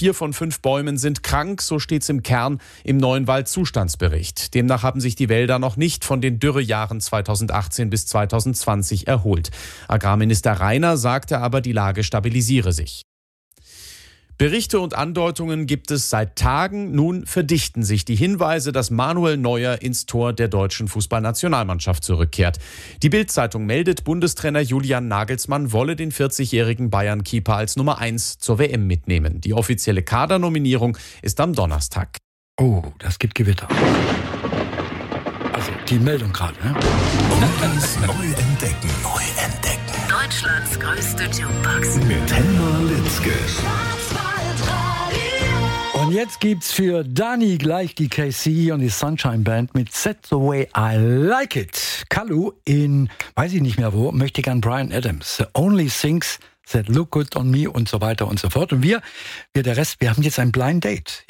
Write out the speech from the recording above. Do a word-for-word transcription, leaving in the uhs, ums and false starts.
Vier von fünf Bäumen sind krank, so steht's im Kern im neuen Waldzustandsbericht. Demnach haben sich die Wälder noch nicht von den Dürrejahren zweitausendachtzehn bis zweitausendzwanzig erholt. Agrarminister Rainer sagte aber, die Lage stabilisiere sich. Berichte und Andeutungen gibt es seit Tagen. Nun verdichten sich die Hinweise, dass Manuel Neuer ins Tor der deutschen Fußballnationalmannschaft zurückkehrt. Die Bild-Zeitung meldet, Bundestrainer Julian Nagelsmann wolle den vierzigjährigen Bayern-Keeper als Nummer eins zur W M mitnehmen. Die offizielle Kadernominierung ist am Donnerstag. Oh, das gibt Gewitter. Also die Meldung gerade, ne? Oldies neu entdecken. Neu entdecken. Deutschlands größte Jukebox. Mit Helma Litzke. Und jetzt gibt's für Dani gleich die K C und die Sunshine Band mit Set the Way I Like It. Kalu in, weiß ich nicht mehr wo, möchte gern Bryan Adams. The Only Things That Look Good on Me und so weiter und so fort. Und wir, wir der Rest, wir haben jetzt ein Blind Date.